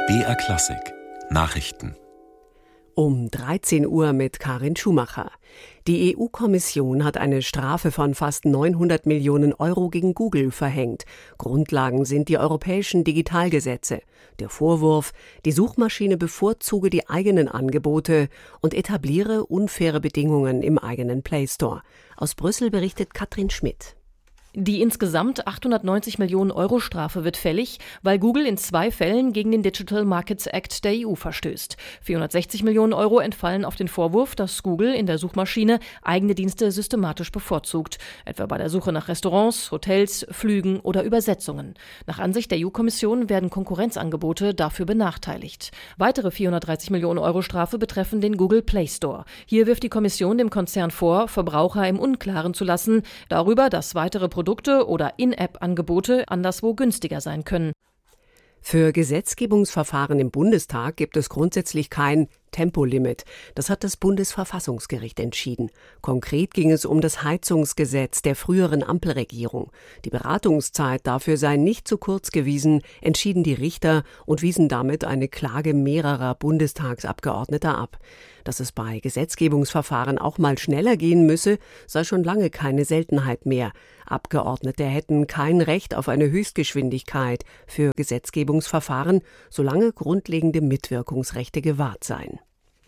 BR Klassik Nachrichten Um 13 Uhr mit Karin Schumacher. Die EU-Kommission hat eine Strafe von fast 900 Millionen Euro gegen Google verhängt. Grundlagen sind die europäischen Digitalgesetze. Der Vorwurf, die Suchmaschine bevorzuge die eigenen Angebote und etabliere unfaire Bedingungen im eigenen Play Store. Aus Brüssel berichtet Katrin Schmidt. Die insgesamt 890 Millionen Euro Strafe wird fällig, weil Google in 2 Fällen gegen den Digital Markets Act der EU verstößt. 460 Millionen Euro entfallen auf den Vorwurf, dass Google in der Suchmaschine eigene Dienste systematisch bevorzugt, etwa bei der Suche nach Restaurants, Hotels, Flügen oder Übersetzungen. Nach Ansicht der EU-Kommission werden Konkurrenzangebote dafür benachteiligt. Weitere 430 Millionen Euro Strafe betreffen den Google Play Store. Hier wirft die Kommission dem Konzern vor, Verbraucher im Unklaren zu lassen darüber, dass weitere Produkte oder In-App-Angebote anderswo günstiger sein können. Für Gesetzgebungsverfahren im Bundestag gibt es grundsätzlich kein Tempolimit. Das hat das Bundesverfassungsgericht entschieden. Konkret ging es um das Heizungsgesetz der früheren Ampelregierung. Die Beratungszeit dafür sei nicht zu kurz gewesen, entschieden die Richter und wiesen damit eine Klage mehrerer Bundestagsabgeordneter ab. Dass es bei Gesetzgebungsverfahren auch mal schneller gehen müsse, sei schon lange keine Seltenheit mehr. Abgeordnete hätten kein Recht auf eine Höchstgeschwindigkeit für Gesetzgebungsverfahren, solange grundlegende Mitwirkungsrechte gewahrt seien.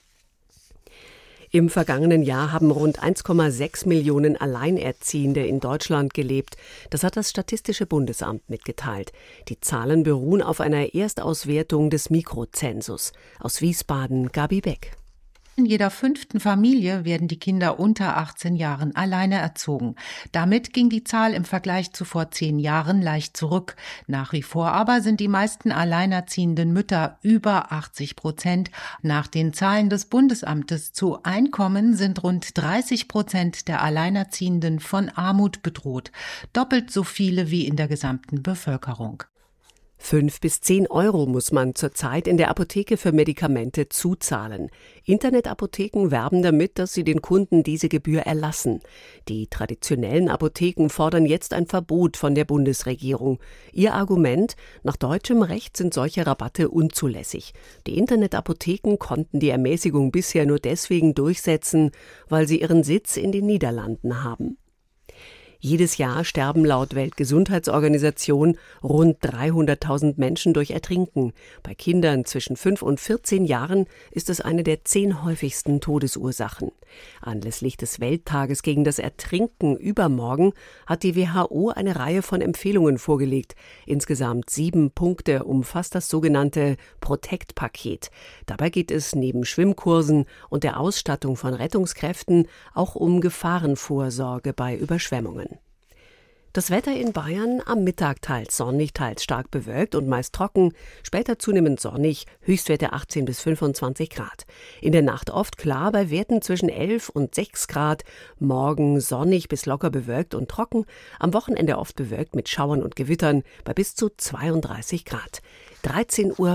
Im vergangenen Jahr haben rund 1,6 Millionen Alleinerziehende in Deutschland gelebt. Das hat das Statistische Bundesamt mitgeteilt. Die Zahlen beruhen auf einer Erstauswertung des Mikrozensus. Aus Wiesbaden, Gabi Beck. In jeder 5. Familie werden die Kinder unter 18 Jahren alleine erzogen. Damit ging die Zahl im Vergleich zu vor 10 Jahren leicht zurück. Nach wie vor aber sind die meisten alleinerziehenden Mütter über 80%. Nach den Zahlen des Bundesamtes zu Einkommen sind rund 30% der Alleinerziehenden von Armut bedroht. Doppelt so viele wie in der gesamten Bevölkerung. 5 bis 10 Euro muss man zurzeit in der Apotheke für Medikamente zuzahlen. Internetapotheken werben damit, dass sie den Kunden diese Gebühr erlassen. Die traditionellen Apotheken fordern jetzt ein Verbot von der Bundesregierung. Ihr Argument: Nach deutschem Recht sind solche Rabatte unzulässig. Die Internetapotheken konnten die Ermäßigung bisher nur deswegen durchsetzen, weil sie ihren Sitz in den Niederlanden haben. Jedes Jahr sterben laut Weltgesundheitsorganisation rund 300.000 Menschen durch Ertrinken. Bei Kindern zwischen 5 und 14 Jahren ist es eine der 10 häufigsten Todesursachen. Anlässlich des Welttages gegen das Ertrinken übermorgen hat die WHO eine Reihe von Empfehlungen vorgelegt. Insgesamt 7 Punkte umfasst das sogenannte Protect-Paket. Dabei geht es neben Schwimmkursen und der Ausstattung von Rettungskräften auch um Gefahrenvorsorge bei Überschwemmungen. Das Wetter in Bayern: am Mittag teils sonnig, teils stark bewölkt und meist trocken, später zunehmend sonnig, Höchstwerte 18 bis 25 Grad. In der Nacht oft klar bei Werten zwischen 11 und 6 Grad, morgen sonnig bis locker bewölkt und trocken, am Wochenende oft bewölkt mit Schauern und Gewittern bei bis zu 32 Grad. 13:03 Uhr.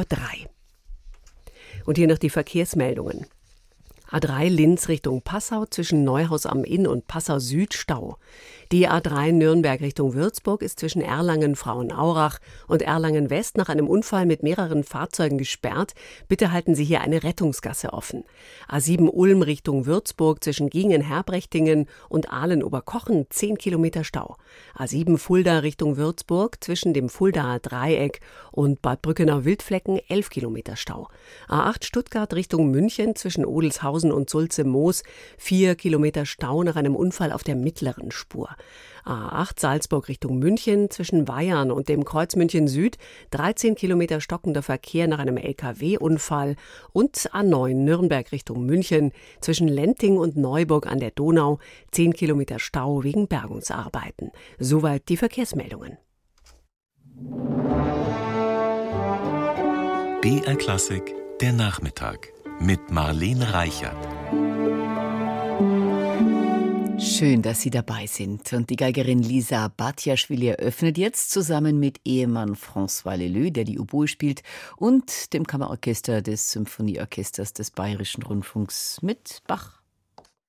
Und hier noch die Verkehrsmeldungen. A3 Linz Richtung Passau zwischen Neuhaus am Inn und Passau Süd Stau. Die A3 Nürnberg Richtung Würzburg ist zwischen Erlangen-Frauenaurach und Erlangen-West nach einem Unfall mit mehreren Fahrzeugen gesperrt. Bitte halten Sie hier eine Rettungsgasse offen. A7 Ulm Richtung Würzburg zwischen Gingen-Herbrechtingen und Ahlen-Oberkochen 10 Kilometer Stau. A7 Fulda Richtung Würzburg zwischen dem Fuldaer Dreieck und Bad Brückenau-Wildflecken 11 Kilometer Stau. A8 Stuttgart Richtung München zwischen Odelshausen und Sulze-Moos 4 Kilometer Stau nach einem Unfall auf der mittleren Spur. A8 Salzburg Richtung München zwischen Weyarn und dem Kreuz München Süd 13 Kilometer stockender Verkehr nach einem LKW-Unfall und A9 Nürnberg Richtung München zwischen Lenting und Neuburg an der Donau 10 Kilometer Stau wegen Bergungsarbeiten. Soweit die Verkehrsmeldungen. BR Klassik der Nachmittag mit Marlene Reichert. Schön, dass Sie dabei sind. Und die Geigerin Lisa Batjaschwili eröffnet jetzt zusammen mit Ehemann François Leleux, der die Oboe spielt, und dem Kammerorchester des Symphonieorchesters des Bayerischen Rundfunks mit Bach.